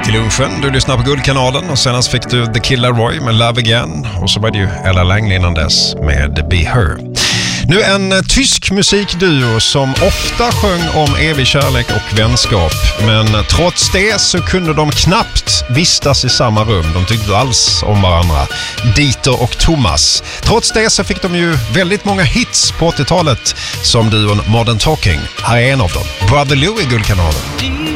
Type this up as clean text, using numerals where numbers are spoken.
till lunchen. Du lyssnar på Guldkanalen och senast fick du The Kid Laroi med Love Again. Och så var det ju Ella Langley innan dess med Be Her. Nu en tysk musikduo som ofta sjöng om evig kärlek och vänskap. Men trots det så kunde de knappt vistas i samma rum. De tyckte alls om varandra. Dieter och Thomas. Trots det så fick de ju väldigt många hits på 80-talet som duon Modern Talking. Här är en av dem. Brother Lou i Guldkanalen.